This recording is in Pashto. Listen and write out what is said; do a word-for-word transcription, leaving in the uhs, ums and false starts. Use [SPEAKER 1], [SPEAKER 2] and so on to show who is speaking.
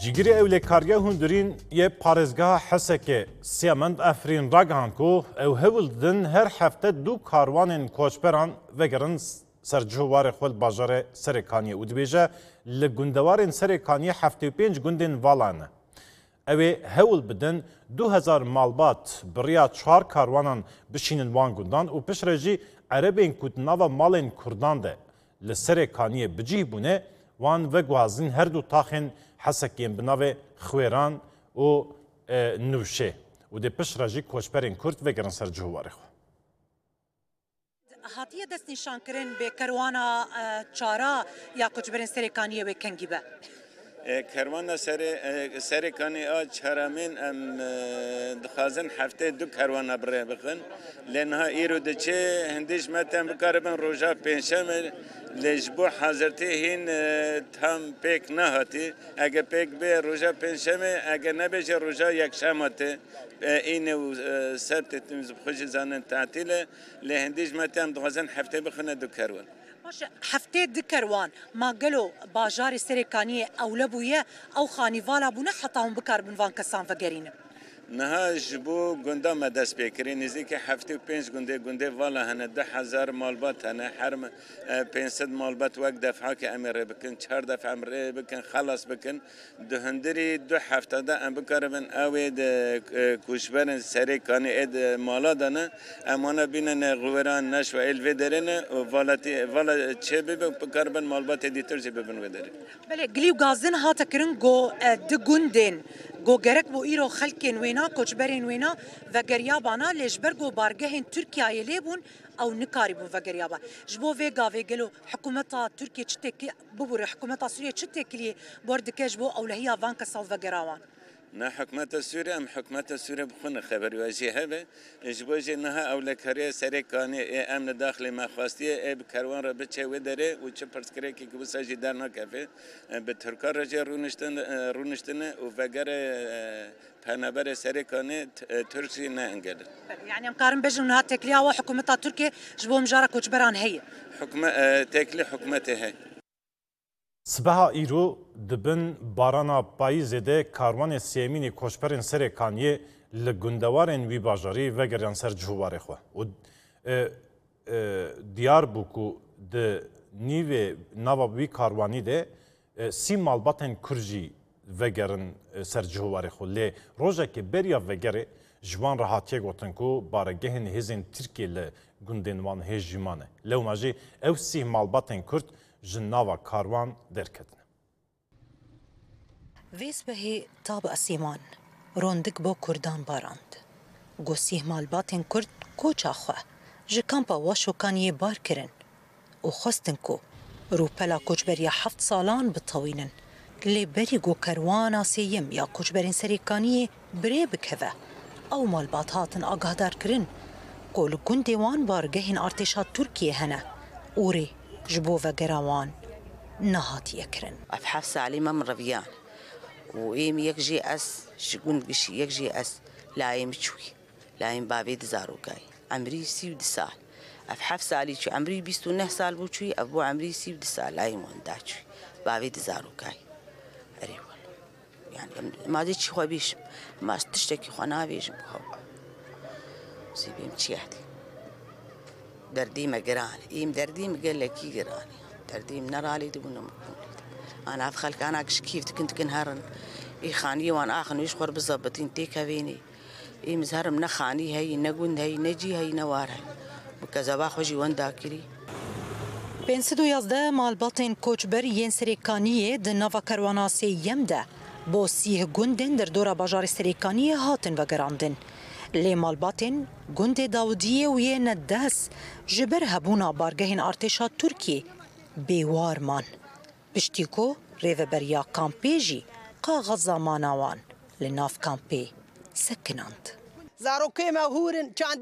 [SPEAKER 1] جگری اولکاریا هندرین یه پارزگاه حسکه سیامند افرین راگان کو او هولدن هر هفته دو کاروان کوچبران وگرن سرجوار خود بازار سرکانی و دبیجه لگندوارن سرکانی هفته پنج گندن والانه. اوی هول بدن دو هزار مالبات بریا چهار کاروانان بشینن وان گندان و پیش رجی عربین کودناوا مالین کردان ده لسرکانی بجیه بونه وان و گوازن هر دو تاخن حسکیم بناو خویران و نوشه و ده پیش رجی کوچبرین کرد وگرن سرجوار خود.
[SPEAKER 2] هاتیه دست نشان کرن به کروانا چارا یا کوچبرین سرکانیه و کنگیبه.
[SPEAKER 3] کروانا سر سرکانی آ چهارمین ام دخازن هفته دو کروانا برای بخن لنها ایرو دچه هندیش متن بکاربن روزا پنجشنبه لجبو حاضرتی هین تام پیک نهاتی اگه پیک به روزا پنجشنبه اگه نبیشه روزا یکشنبه این سبت تمیز خوش زنن تعطیله لهندیش متن دخازن هفته بخنه دو کروان
[SPEAKER 2] باشه هفته دکروان ما قالوا باجار سرکانیه اولبویه او خانیوالا بونه حتی هم بکار بنوان کسان فگرینه
[SPEAKER 3] نهاج بو گنده مدرس بکری نزدیک هفته و پنج گنده گنده والا هنه ده هزار مالبات هنه حرم پنجصد مالبات وقت دفعه که امره بکن چهار دفعه امره بکن خلاص بکن ده هندری دو هفته ده ام بکاربن اوید کوشبرن سری کانی اد مالا دانه امانه بینن غوران نش و الوی درنه و والاتی والا چه ببین بکاربن مالبات دیتر چه ببین وداره.
[SPEAKER 2] بله گلیو گازن هات کرن گو ده گندن گو گرک بو ایرو خلکن وینا کوچبرین وینا و گریابانا لجبرگو بارگهن ترکیه لیبون او نکاری بون و گریابا جبو ویگا ویگلو حکومتا ترکیه چتک ببور حکومتا سوریه چتکلی بردکه جبو اولهیا وانکا سال و گراوان
[SPEAKER 3] نه حکومت سوریه ام حکومت سوریه بخونه خبری واجی هبه جبوجی نها اولکاری سرکانی امن داخلی ما خواستیه اب کاروان را بچه و داره و چه پرسکری که بسازی در نکفه به ترکار رجع رونشتن رونشتن و وگر پنابر سرکانی ترکی نه انگل
[SPEAKER 2] يعني مقارن بجن انها تكليا وحكومتها تركيا جبو مجارة كوچبران هي
[SPEAKER 3] حكومة تكلي حكومتها هي
[SPEAKER 1] سبها ایرو دبن بارانا پاییزه ده کاروان سیمینی کوچبرین سرکانیه لگندوارن وی باجاری وگران سر جواره خو و دیار بوکو ده نیو نوا وی کاروانی ده سی مالباتن کرجی وگرن سر جواره خو لی روزه که بریا وگره جوان راحتیه گوتن کو بارگهن هزین ترکیه لگندنوان هجیمانه لو ماجی او سی مالباتن کرد جناوا کاروان درکتن.
[SPEAKER 2] ویس بهی تاب اسیمان روندک با کردان باراند. گوسیه مالباتن کرد کوچا خواه جکامپا واشوکانیه بار کرن و خواستن کو روپلا کوچبریا هفت سالان بطوینن لی بری گو کروانا سیم یا کوچبرین سریکانیه بری بکوه او مالبات هاتن آگاه دار کرن قول گندوان بارگهن ارتشات ترکیه هنه اوری جبو و گراوان نهاتیه کرن.
[SPEAKER 4] افحف سالمه من رفیان و ایم یک جی اس شگون بشی یک جی اس لایم چوی لایم بابید زاروگای عمری سی و ده سال افحف سالی چو عمری بیست و نه سال بو چوی ابو عمری سی و ده سال لایم وندا چوی بابید زاروگای اریوال يعني ما دي شي خوابيش ما استشتكي خنا بيش بخو سيبيم تشيحتي دردي ما قراني إيم دردي ما قال لك كي قراني دردي من نرالي دبنا مقولي أنا أدخل كان أكش كيف كنت كنهرن إي خاني وأنا آخر ويش خور بالضبطين تيكا بيني إي مزهر من خاني هاي نقول هاي نجي هاي نوار هاي بكذا باخوجي وان داكري
[SPEAKER 2] پنسد و یازده مالباتن کوچبر ین سریکانیه ده نوا کروانا سیم ده با سیه گندن در دورا باجار سریکانیه هاتن و گراندن لی مالباتن گند داودیه و یه ندهس جبر هبونا بارگهن ارتشا ترکیه بیوار من پشتیکو ریو بریا کامپی جی قاغذ زمانوان لناف کامپی سکناند
[SPEAKER 5] زاروکه مهورن